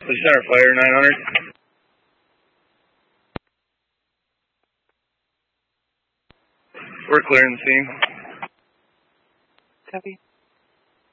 Center Fire 900. We're clearing the scene. Copy.